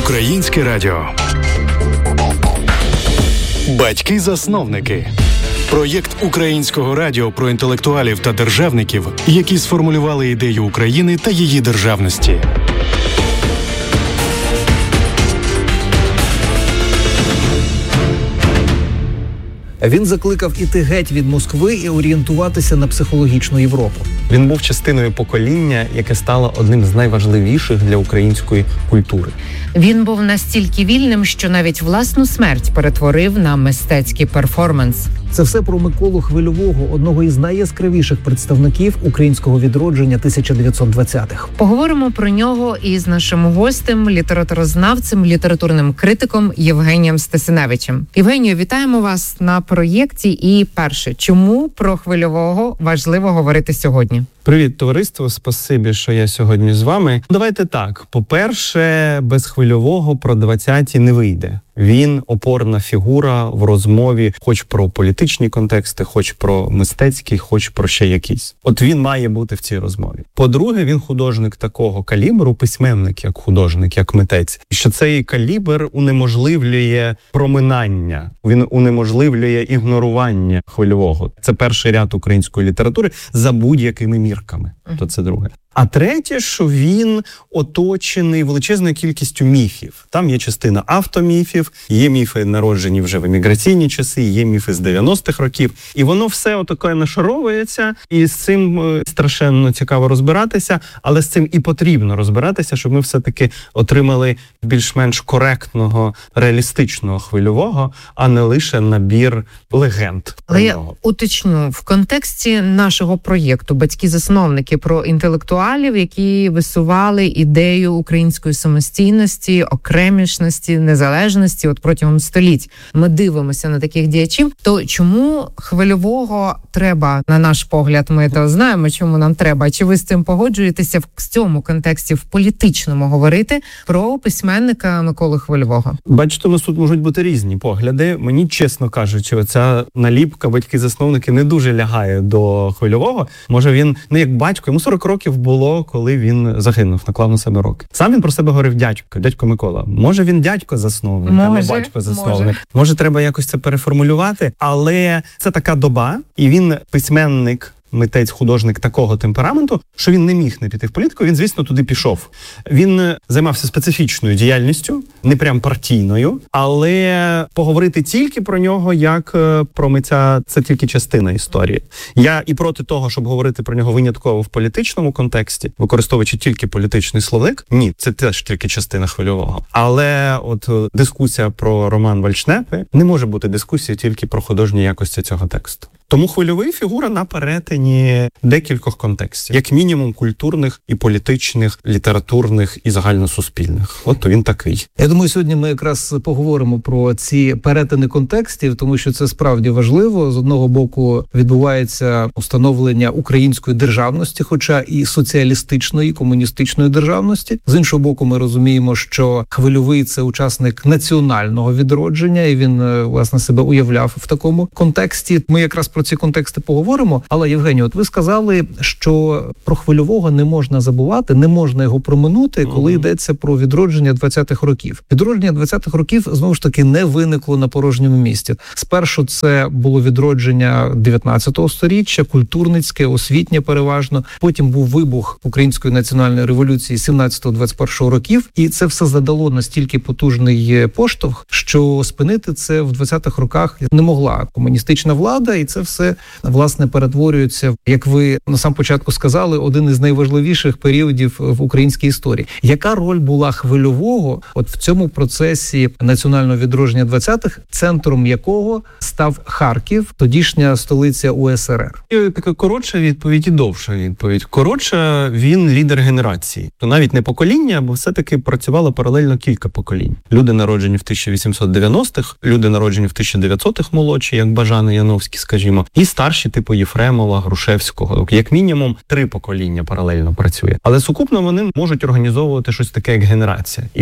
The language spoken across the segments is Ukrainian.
Українське радіо. Батьки-засновники. Проєкт Українського радіо про інтелектуалів та державників, які сформулювали ідею України та її державності. Він закликав іти геть від Москви і орієнтуватися на психологічну Європу. Він був частиною покоління, яке стало одним з найважливіших для української культури. Він був настільки вільним, що навіть власну смерть перетворив на мистецький перформанс. Це все про Миколу Хвильового, одного із найяскравіших представників українського відродження 1920-х. Поговоримо про нього із нашим гостем, літературознавцем, літературним критиком Євгенієм Стасиневичем. Євгенію, вітаємо вас на проєкті. І перше, чому про Хвильового важливо говорити сьогодні? Привіт, товариство, спасибі, що я сьогодні з вами. Давайте так, по-перше, без Хвильового про 20-ті не вийде. Він опорна фігура в розмові хоч про політичні контексти, хоч про мистецькі, хоч про ще якісь. От він має бути в цій розмові. По-друге, він художник такого калібру, письменник як художник, як митець, що цей калібр унеможливлює проминання, він унеможливлює ігнорування Хвильового. Це перший ряд української літератури за будь-якими мірками. То це друге. А третє, що він оточений величезною кількістю міфів. Там є частина автоміфів, є міфи, народжені вже в еміграційні часи, є міфи з 90-х років. І воно все отаке нашаровується, і з цим страшенно цікаво розбиратися, але з цим і потрібно розбиратися, щоб ми все-таки отримали більш-менш коректного, реалістичного Хвильового, а не лише набір легенд. Але я уточню, в контексті нашого проєкту «Батьки-засновники» про інтелектуалів, які висували ідею української самостійності, окремішності, незалежності от протягом століть. Ми дивимося на таких діячів. То чому Хвильового треба, на наш погляд, ми то знаємо, чому нам треба. Чи ви з цим погоджуєтеся в цьому контексті, в політичному говорити про письменника Миколу Хвильового? Бачите, у нас тут можуть бути різні погляди. Мені, чесно кажучи, оця наліпка «Батьки-засновники» не дуже лягає до Хвильового. Може, він не як батько, йому 40 років було, коли він загинув, наклав на себе роки. Сам він про себе говорив дядько Микола. Може, він дядько-засновник, а не батько-засновник. Може, треба якось це переформулювати, але це така доба, і він письменник, митець, художник такого темпераменту, що він не міг не піти в політику, він, звісно, туди пішов. Він займався специфічною діяльністю, не прям партійною, але поговорити тільки про нього як про митця – це тільки частина історії. Я і проти того, щоб говорити про нього винятково в політичному контексті, використовуючи тільки політичний словник. Ні, це теж тільки частина Хвильового. Але от дискусія про роман Вальшнепи не може бути дискусією тільки про художні якості цього тексту. Тому Хвильовий фігура на перетині декількох контекстів, як мінімум культурних і політичних, літературних і загальносуспільних. От то він такий. Я думаю, сьогодні ми якраз поговоримо про ці перетини контекстів, тому що це справді важливо. З одного боку відбувається установлення української державності, хоча і соціалістичної, комуністичної державності. З іншого боку, ми розуміємо, що Хвильовий – це учасник національного відродження, і він, власне, себе уявляв в такому контексті. Ми якраз про ці контексти поговоримо. Але, Євгенію, от ви сказали, що про Хвильового не можна забувати, не можна його проминути, коли йдеться про відродження 20-х років. Відродження 20-х років, знову ж таки, не виникло на порожньому місці. Спершу це було відродження 19-го сторіччя, культурницьке, освітнє переважно. Потім був вибух Української національної революції 17-21 років. І це все задало настільки потужний поштовх, що спинити це в 20-х роках не могла комуністична влада, і це все, власне, перетворюється, як ви на сам початку сказали, один із найважливіших періодів в українській історії. Яка роль була Хвильового от в цьому процесі національного відродження 20-х, центром якого став Харків, тодішня столиця УСРР? І така коротша відповідь і довша відповідь. Коротша, він лідер генерації. То навіть не покоління, бо все-таки працювало паралельно кілька поколінь. Люди, народжені в 1890-х, люди, народжені в 1900-х, молодші, як Бажан і Яновський, скажімо, і старші, типу Єфремова, Грушевського. Як мінімум 3 покоління паралельно працює. Але сукупно вони можуть організовувати щось таке, як генерація. І він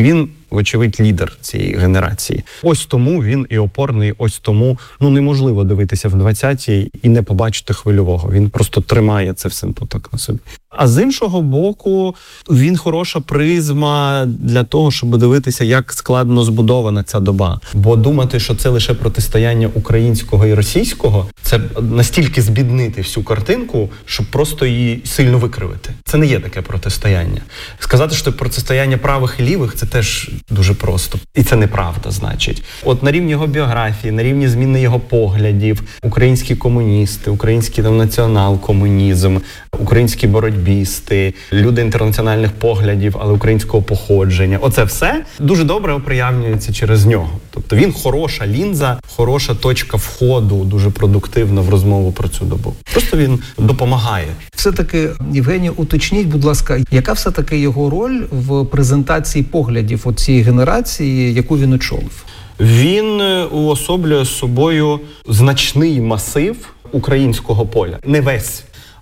вочевидь, лідер цієї генерації. Ось тому він і опорний, ось тому неможливо дивитися в 20-й і не побачити Хвильового. Він просто тримає це все так на собі. А з іншого боку, він хороша призма для того, щоб дивитися, як складно збудована ця доба. Бо думати, що це лише протистояння українського і російського, це настільки збіднити всю картинку, щоб просто її сильно викривити. Це не є таке протистояння. Сказати, що протистояння правих і лівих, це теж дуже просто. І це неправда, значить. От на рівні його біографії, на рівні зміни його поглядів, українські комуністи, український націонал-комунізм, українські боротьбісти, люди інтернаціональних поглядів, але українського походження. Оце все дуже добре оприявнюється через нього. Тобто він хороша лінза, хороша точка входу, дуже продуктивна в розмову про цю добу. Просто він допомагає. Все-таки, Євгеній, уточніть, будь ласка, яка все-таки його роль в презентації поглядів цієї генерації, яку він очолив? Він уособлює собою значний масив українського поля. Не весь,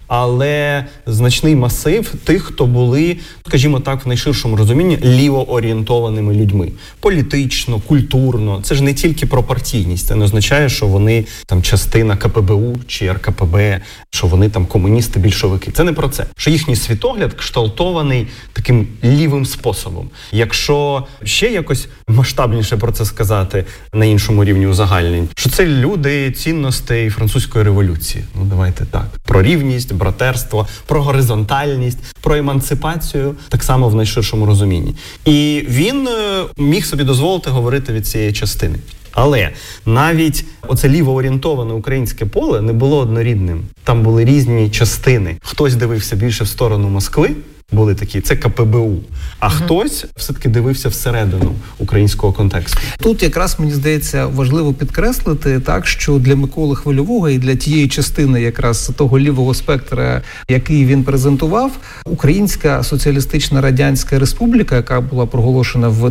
але значний масив тих, хто були, скажімо так, в найширшому розумінні лівоорієнтованими людьми. Політично, культурно. Це ж не тільки про партійність. Це не означає, що вони там частина КПБУ чи РКПБ, що вони там комуністи, більшовики. Це не про це. Що їхній світогляд кшталтований таким лівим способом. Якщо ще якось масштабніше про це сказати на іншому рівні узагальнень, що це люди цінностей французької революції. Давайте так. Про рівність, братерство, про горизонтальність, про емансипацію, так само в найширшому розумінні. І він міг собі дозволити говорити від цієї частини. Але навіть оце лівоорієнтоване українське поле не було однорідним. Там були різні частини. Хтось дивився більше в сторону Москви, були такі, це КПБУ. А хтось все-таки дивився всередину українського контексту. Тут якраз, мені здається, важливо підкреслити, так, що для Миколи Хвильового і для тієї частини якраз того лівого спектра, який він презентував, Українська Соціалістична Радянська Республіка, яка була проголошена в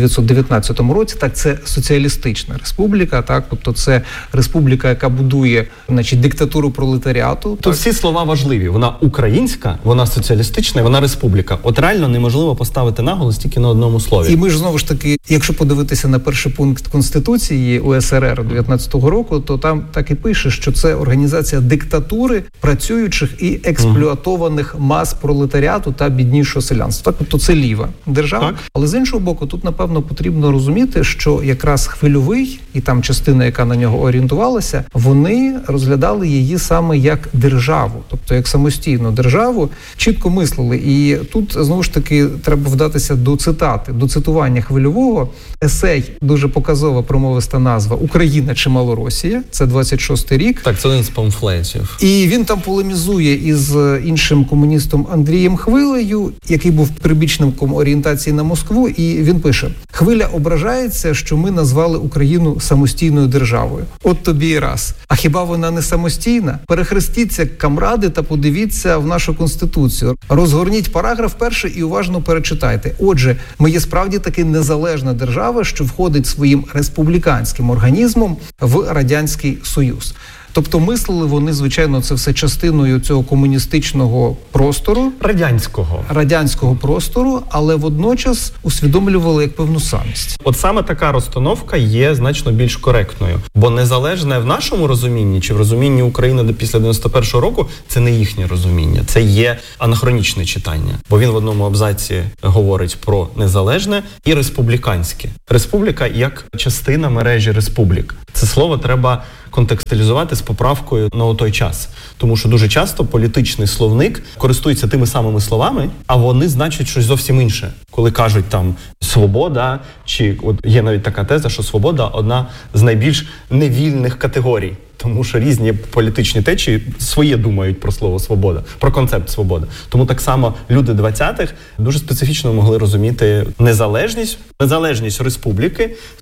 1919 році, так, це соціалістична республіка, так, тобто це республіка, яка будує, значить, диктатуру пролетаріату. Тут всі слова важливі. Вона українська, вона соціалістична, вона республіка. От реально неможливо поставити наголос тільки на одному слові. І ми ж знову ж таки, якщо подивитися на перший пункт Конституції УСРР 19-го року, то там так і пише, що це організація диктатури працюючих і експлуатованих мас пролетаріату та біднішого селянства. Так, тобто це ліва держава. Так. Але з іншого боку, тут, напевно, потрібно розуміти, що якраз Хвильовий і там частина, яка на нього орієнтувалася, вони розглядали її саме як державу, тобто як самостійну державу, чітко мислили. І тут, знову ж таки, треба вдатися до цитати, до цитування Хвильового. Есей, дуже показова промовиста назва «Україна чи Малоросія», це 26-й рік. Так, це один з памфлетів. І він там полемізує із іншим комуністом Андрієм Хвилею, який був прибічником орієнтації на Москву, і він пише: «Хвиля ображається, що ми назвали Україну самостійною державою. От тобі і раз. А хіба вона не самостійна? Перехрестіться, камради, та подивіться в нашу Конституцію. Розгорніть параграф 1 і уважно перечитайте. Отже, ми є справді таки незалежна держава, що входить своїм республіканським організмом в Радянський Союз». Тобто мислили вони, звичайно, це все частиною цього комуністичного простору. Радянського простору, але водночас усвідомлювали як певну самість. От саме така розстановка є значно більш коректною. Бо незалежне в нашому розумінні, чи в розумінні України після 91-го року, це не їхнє розуміння. Це є анахронічне читання. Бо він в одному абзаці говорить про незалежне і республіканське. Республіка як частина мережі республік. Це слово треба контекстуалізувати з поправкою на той час. Тому що дуже часто політичний словник користується тими самими словами, а вони значать щось зовсім інше. Коли кажуть там «свобода», чи от є навіть така теза, що свобода – одна з найбільш невільних категорій. Тому що різні політичні течії своє думають про слово «свобода», про концепт «свобода». Тому так само люди 20-х дуже специфічно могли розуміти незалежність республіки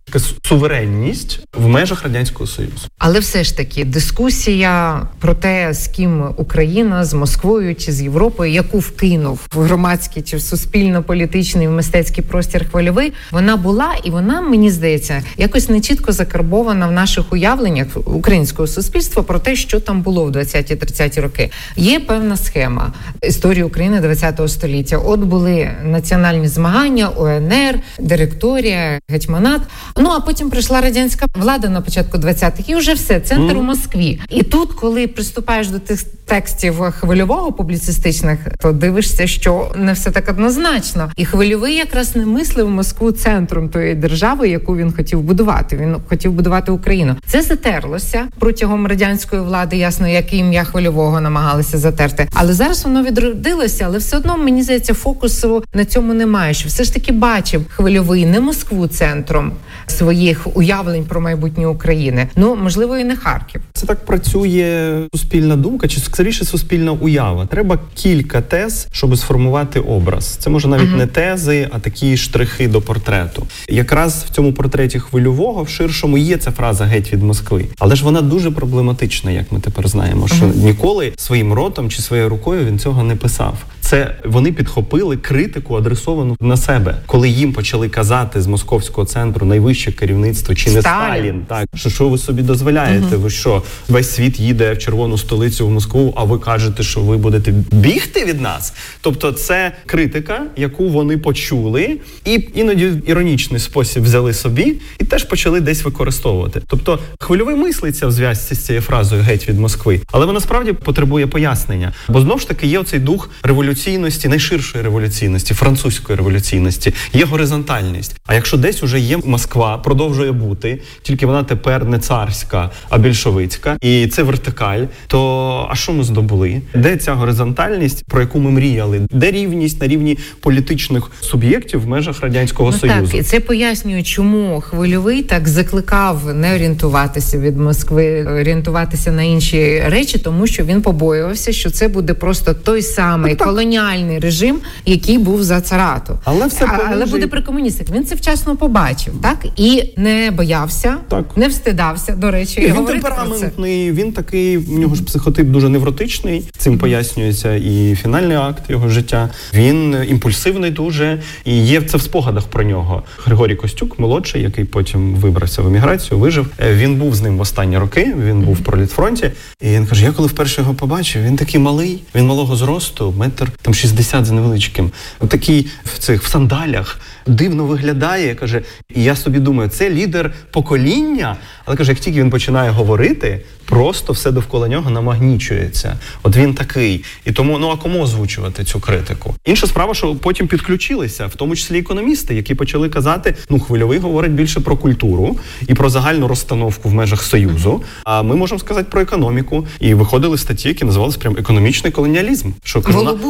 така суверенність в межах Радянського Союзу. Але все ж таки дискусія про те, з ким Україна, з Москвою чи з Європою, яку вкинув в громадський чи в суспільно-політичний, в мистецький простір Хвильовий, вона була, і вона, мені здається, якось нечітко закарбована в наших уявленнях українського суспільства про те, що там було в 20-30-ті роки. Є певна схема історії України 20-го століття. От були національні змагання, УНР, директорія, гетьманат. Ну, а потім прийшла радянська влада на початку 20-х, і вже все, центр у Москві. І тут, коли приступаєш до тих текстів Хвильового публіцистичних, то дивишся, що не все так однозначно. І Хвильовий якраз не мислив Москву центром тої держави, яку він хотів будувати. Він хотів будувати Україну. Це затерлося протягом радянської влади, ясно, як і ім'я Хвильового намагалися затерти. Але зараз воно відродилося, але все одно, мені здається, фокусу на цьому немає. Що все ж таки бачив Хвильовий не Москву центром своїх уявлень про майбутнє України. Ну, можливо, і не Харків. Це так працює суспільна думка, чи скоріше суспільна уява. Треба кілька тез, щоб сформувати образ. Це може навіть не тези, а такі штрихи до портрету. Якраз в цьому портреті Хвильового в ширшому є ця фраза «геть від Москви». Але ж вона дуже проблематична, як ми тепер знаємо, що ніколи своїм ротом чи своєю рукою він цього не писав. Це вони підхопили критику, адресовану на себе. Коли їм почали казати з московського центру найвище керівництво, чи не Сталін, так, що ви собі дозволяєте? Ви що, весь світ їде в червону столицю в Москву, а ви кажете, що ви будете бігти від нас? Тобто це критика, яку вони почули, і іноді іронічний спосіб взяли собі, і теж почали десь використовувати. Тобто Хвильовий мислиться в зв'язці з цією фразою «геть від Москви», але вона справді потребує пояснення. Бо знову ж таки є оцей дух революційності, найширшої революційності, французької революційності, є горизонтальність. А якщо десь уже є Москва, продовжує бути, тільки вона тепер не царська, а більшовицька, і це вертикаль, то а що ми здобули? Де ця горизонтальність, про яку ми мріяли? Де рівність на рівні політичних суб'єктів в межах Радянського Союзу? Так, і це пояснює, чому Хвильовий так закликав не орієнтуватися від Москви, орієнтуватися на інші речі, тому що він побоювався, що це буде просто той самий колоніальний режим, який був за царату. Але буде при комуністах. Він це вчасно побачив, так? І не боявся, не встидався, до речі. Він темпераментний, він такий, в нього ж психотип дуже невротичний, цим пояснюється і фінальний акт його життя. Він імпульсивний дуже, і є це в спогадах про нього. Григорій Костюк, молодший, який потім вибрався в еміграцію, вижив. Він був з ним в останні роки, він був в пролітфронті, і він каже, я коли вперше його побачив, він такий малий, він малого зросту, 1,60 м з невеличким. Такий в сандалях, дивно виглядає, каже, і я собі думаю, це лідер покоління, але каже, як тільки він починає говорити, просто все довкола нього намагнічується. От він такий. І тому, а кому озвучувати цю критику? Інша справа, що потім підключилися, в тому числі економісти, які почали казати, Хвильовий говорить більше про культуру і про загальну розстановку в межах Союзу, а ми можемо сказати про економіку. І виходили статті, які називалися прям економічний колоніалізм. Що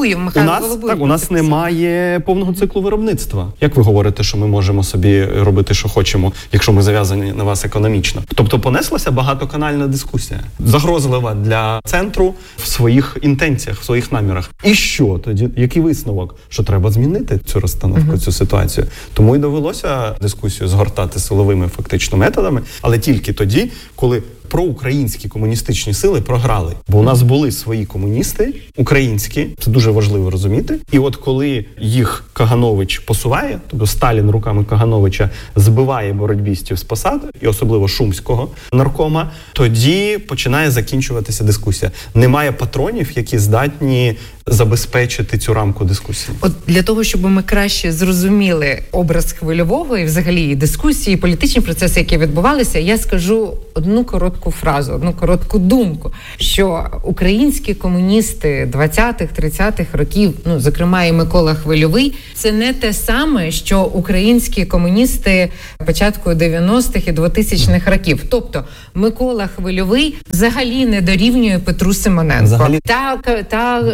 у нас немає повного циклу виробництва. Як ви говорите, що ми можемо собі робити, що хочемо, якщо ми зав'язані на вас економічно? Тобто понеслася багатоканальна дискусія. Загрозлива для центру в своїх інтенціях, в своїх намірах. І що тоді? Який висновок? Що треба змінити цю розстановку, цю ситуацію? Тому і довелося дискусію згортати силовими фактично методами, але тільки тоді, коли проукраїнські комуністичні сили програли. Бо у нас були свої комуністи, українські, це дуже важливо розуміти. І от коли їх Каганович посуває, тобто Сталін руками Кагановича збиває боротьбістів з посад, і особливо шумського наркома, тоді починає закінчуватися дискусія. Немає патронів, які здатні забезпечити цю рамку дискусії. От для того, щоб ми краще зрозуміли образ Хвильового і взагалі дискусії, і політичні процеси, які відбувалися, я скажу одну коротку фразу, одну коротку думку, що українські комуністи 20-х, 30-х років, зокрема і Микола Хвильовий, це не те саме, що українські комуністи початку 90-х і 2000-х років. Тобто Микола Хвильовий взагалі не дорівнює Петру Симоненко. Та комуністична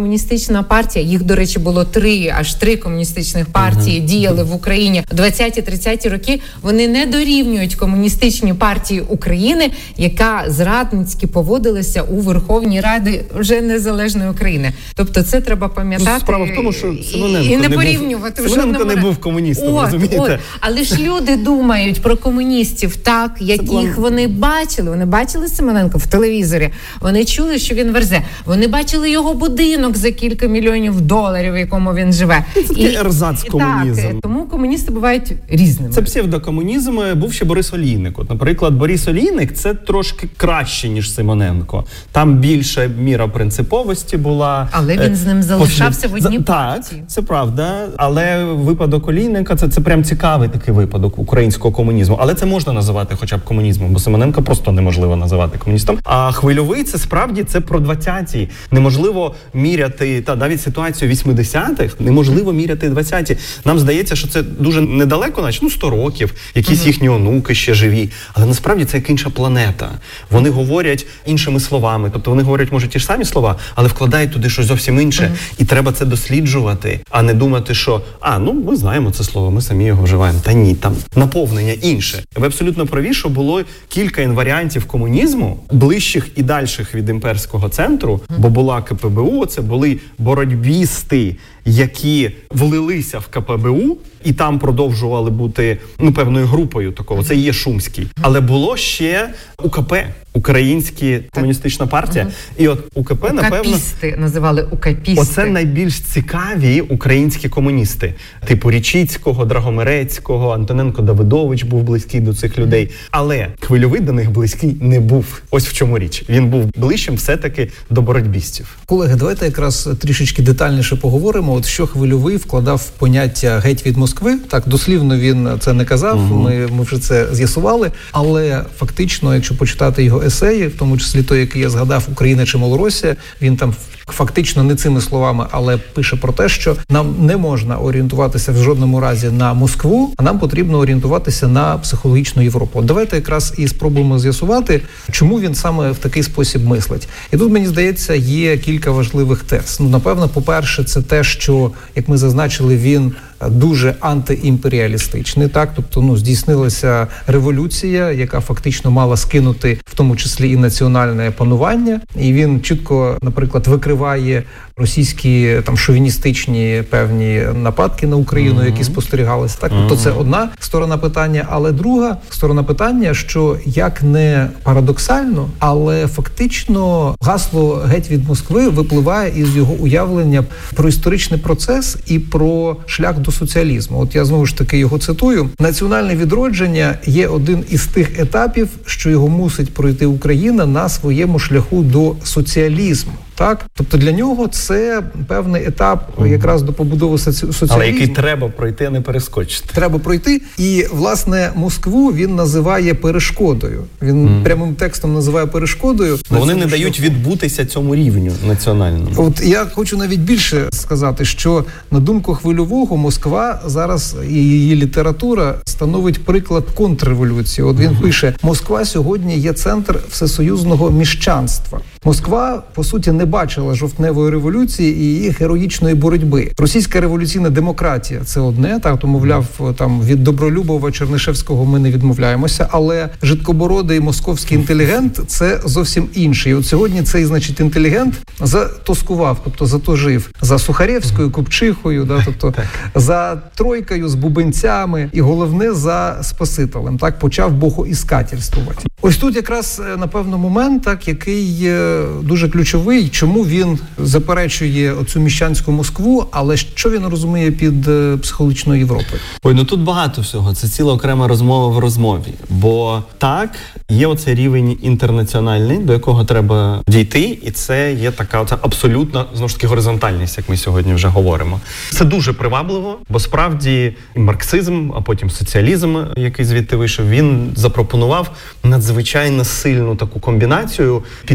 комуністична партія, їх, до речі, було аж три комуністичних партії діяли в Україні в 20-30 роки, вони не дорівнюють комуністичній партії України, яка зрадницьки поводилася у Верховній Раді вже незалежної України. Тобто це треба пам'ятати. Справа в тому, що і не порівнювати. Симоненко не був комуністом, розумієте? Але ж люди думають про комуністів так, яких вони бачили. Вони бачили Симоненка в телевізорі, вони чули, що він верзе. Вони бачили його будинок за кілька мільйонів доларів, в якому він живе. Це такий ерзац-комунізм. Так, тому комуністи бувають різними. Це псевдокомунізм. Був ще Борис Олійник. От, наприклад, Борис Олійник – це трошки краще, ніж Симоненко. Там більша міра принциповості була. Але він з ним залишався в одній партії. Так, це правда. Але випадок Олійника – це прям цікавий такий випадок українського комунізму. Але це можна називати хоча б комунізмом, бо Симоненка просто неможливо називати комуністом. А Хвильовий – це справді це про 20-ті. Неможливо міряти, навіть ситуацію 80-х, неможливо міряти 20-ті. Нам здається, що це дуже недалеко, наче 100 років, якісь їхні онуки ще живі. Але насправді це як інша планета. Вони говорять іншими словами. Тобто вони говорять, може, ті ж самі слова, але вкладають туди щось зовсім інше. І треба це досліджувати, а не думати, що ми знаємо це слово, ми самі його вживаємо. Та ні, там наповнення інше. Ви абсолютно праві, що було кілька інваріантів комунізму, ближчих і дальших від імперського центру, бо була КПБУ, це були боротьбісти, які влилися в КПБУ і там продовжували бути певною групою такого. Це є Шумський. Але було ще УКП, Українська комуністична партія. І от УКП, напевно... Укапісти називали укапісти. Оце найбільш цікаві українські комуністи. Типу Річицького, Драгомирецького, Антоненко Давидович був близький до цих людей. Але Хвильовий до них близький не був. Ось в чому річ. Він був ближчим все-таки до боротьбістів. Колеги, давайте якраз трішечки детальніше поговоримо. От що Хвильовий вкладав в поняття «геть від Москви». Так, дослівно він це не казав, ми вже це з'ясували. Але фактично, якщо почитати його есеї, в тому числі той, який я згадав, «Україна чи Малоросія», він там фактично не цими словами, але пише про те, що нам не можна орієнтуватися в жодному разі на Москву, а нам потрібно орієнтуватися на психологічну Європу. От давайте якраз і спробуємо з'ясувати, чому він саме в такий спосіб мислить. І тут, мені здається, є кілька важливих тез. Напевно, по-перше, це те, що, як ми зазначили, він дуже антиімперіалістичний, так? Тобто, здійснилася революція, яка фактично мала скинути в тому числі і національне панування. І він чітко, наприклад, викриває російські шовіністичні певні нападки на Україну, які спостерігалися. Так, тобто це одна сторона питання, але друга сторона питання, що як не парадоксально, але фактично гасло «Геть від Москви» випливає із його уявлення про історичний процес і про шлях до соціалізму. От я знову ж таки його цитую: національне відродження є один із тих етапів, що його мусить пройти Україна на своєму шляху до соціалізму. Так, тобто для нього це певний етап якраз до побудови соціалізму. Але який треба пройти, а не перескочити. Треба пройти. І, власне, Москву він називає перешкодою. Він прямим текстом називає перешкодою. Бо вони не дають відбутися цьому рівню національному. От я хочу навіть більше сказати, що на думку Хвильового, Москва зараз і її література становить приклад контрреволюції. От він пише: Москва сьогодні є центр всесоюзного міщанства. Москва, по суті, не бачила жовтневої революції і її героїчної боротьби. Російська революційна демократія – це одне, так, то, мовляв, від Добролюбова, Чернишевського ми не відмовляємося, але жидкобородий московський інтелігент – це зовсім інше. І от сьогодні цей, інтелігент затоскував, тобто затожив за Сухарєвською, Купчихою, тобто за тройкою з бубенцями і, головне, за Спасителем. Так, почав богоіскательствувати. Ось тут якраз, напевно, момент, так, який дуже ключовий, чому він заперечує оцю міщанську Москву, але що він розуміє під психологічною Європою? Ой, тут багато всього. Це ціла окрема розмова в розмові. Бо так, є оцей рівень інтернаціональний, до якого треба дійти, і це є така оця абсолютна, знову ж таки, горизонтальність, як ми сьогодні вже говоримо. Це дуже привабливо, бо справді і марксизм, а потім соціалізм, який звідти вийшов, він запропонував надзвичайно сильну таку комбінацію, під чий вплив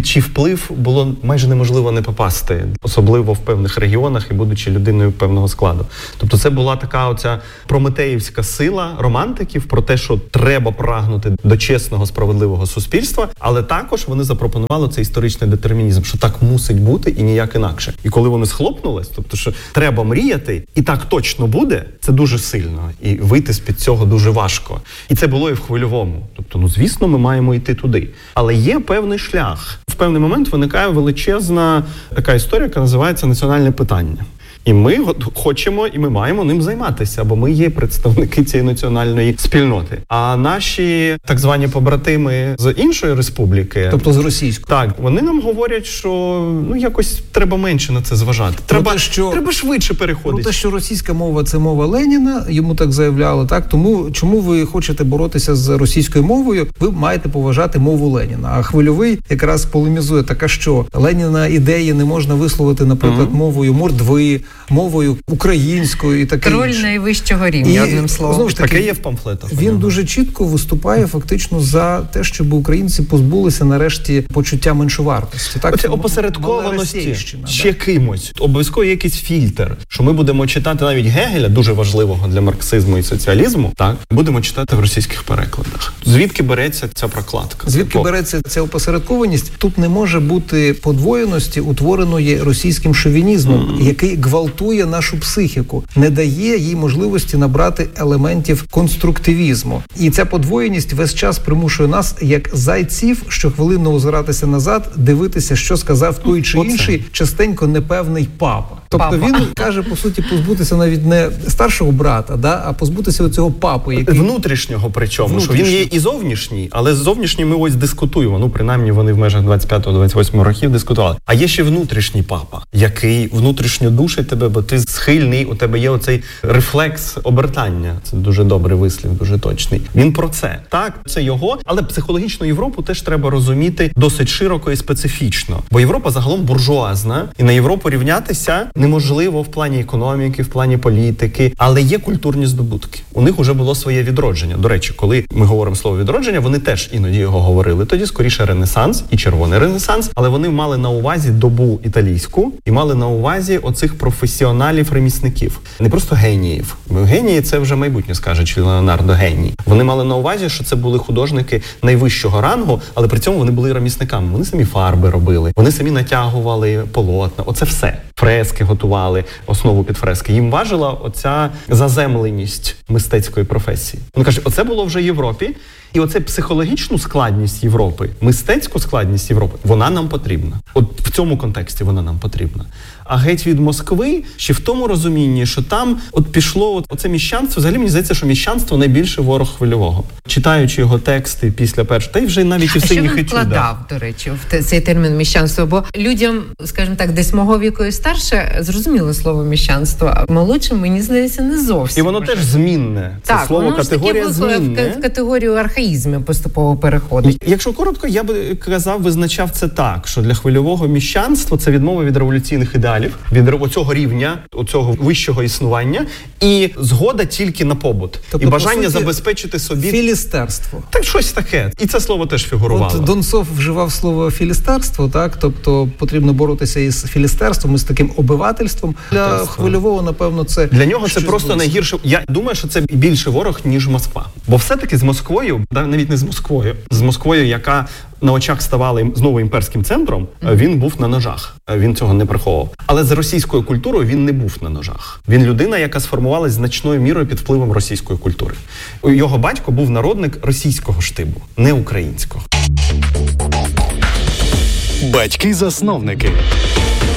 вплив було майже неможливо не попасти, особливо в певних регіонах і будучи людиною певного складу. Тобто це була така оця прометеївська сила романтиків про те, що треба прагнути до чесного, справедливого суспільства, але також вони запропонували цей історичний детермінізм, що так мусить бути і ніяк інакше. І коли вони схлопнулись, тобто, що треба мріяти, і так точно буде, це дуже сильно. І вийти з-під цього дуже важко. І це було і в Хвильовому. Тобто, звісно, ми маємо йти туди. Але є певний шлях. В певний момент виникає величезна така історія, яка називається національне питання. І ми хочемо, і ми маємо ним займатися, бо ми є представники цієї національної спільноти. А наші так звані побратими з іншої республіки, тобто з російської, так, вони нам говорять, що якось треба менше на це зважати. Треба швидше переходити. Про те, що російська мова – це мова Леніна, йому так заявляли, так? Тому чому ви хочете боротися з російською мовою, ви маєте поважати мову Леніна. А Хвильовий якраз полемізує, така що Леніна ідеї не можна висловити, наприклад, мовою мордви, мовою українською і таке інше. Троль найвищого рівня, одним словом. Знову ж таки, таке є в памфлетах. Він дуже чітко виступає фактично за те, щоб українці позбулися нарешті почуття меншовартості. Так? Оце опосередкованості ще кимось. Обов'язково є якийсь фільтр, що ми будемо читати навіть Гегеля, дуже важливого для марксизму і соціалізму, так? Будемо читати в російських перекладах. Звідки береться ця прокладка? Звідки береться ця опосередкованість? Тут не може бути подвоєності, утвореної російським шовінізмом, який гвалтує нашу психіку, не дає їй можливості набрати елементів конструктивізму. І ця подвоєність весь час примушує нас, як зайців, щохвилинно озиратися назад, дивитися, що сказав той чи інший, частенько непевний папа. Тобто він каже, по суті, позбутися навіть не старшого брата, а позбутися цього папи. Який... Внутрішнього причому, що він є і зовнішній, але з зовнішнім ми ось дискутуємо. Принаймні вони в межах 25-28 років дискутували. А є ще внутрішній папа, який внутрішньо душить тебе, бо ти схильний, у тебе є оцей рефлекс обертання. Це дуже добрий вислів, дуже точний. Він про це. Так, це його, але психологічну Європу теж треба розуміти досить широко і специфічно. Бо Європа загалом буржуазна, і на Європу рівнятися неможливо в плані економіки, в плані політики, але є культурні здобутки. У них уже було своє відродження. До речі, коли ми говоримо слово відродження, вони теж іноді його говорили. Тоді скоріше Ренесанс і Червоний Ренесанс, але вони мали на увазі добу італійську і мали на увазі оцих професіоналів-ремісників. Не просто геніїв. Генії – це вже майбутнє, скаже чи Леонардо геній. Вони мали на увазі, що це були художники найвищого рангу, але при цьому вони були ремісниками. Вони самі фарби робили, вони самі натягували полотна. Оце все. Фрески готували, основу під фрески. Їм важила оця заземленість мистецької професії. Вони кажуть, оце було вже в Європі, і оце психологічну складність Європи, мистецьку складність Європи, вона нам потрібна. От в цьому контексті вона нам потрібна. А геть від Москви ще в тому розумінні, що там от пішло оце міщанство. Взагалі, мені здається, що міщанство найбільший ворог Хвильового. Читаючи його тексти після першого, та й вже навіть і в синіх етюдах. Що він вкладав, до речі, в цей термін міщанство? Бо людям, скажімо так, десь мого віку і старше, зрозуміло слово міщанство, а молодшим, мені здається, не зовсім. І воно теж змінне. Це так, слово категорія змінне. В категорію архаїзмів поступово переходить. Якщо коротко, я би визначав це так, що для Хвильового міщанство – це відмова від революційних ідеалів, від оцього рівня, оцього вищого існування, і згода тільки на побут. Тобто, і бажання забезпечити собі... Філістерство. Так, щось таке. І це слово теж фігурувало. От Донцов вживав слово філістерство, так? Тобто потрібно боротися із філістерством, із таким обивательством. Для Хвильового, напевно, це... Для нього це просто найгірше. Я думаю, що це більше ворог, ніж Москва. Бо все-таки з Москвою, навіть не з Москвою, яка на очах ставала знову імперським центром, він був на ножах. Він цього не приховував. Але з російською культурою він не був на ножах. Він людина, яка сформувалась значною мірою під впливом російської культури. Його батько був народник російського штибу, не українського. Батьки-засновники.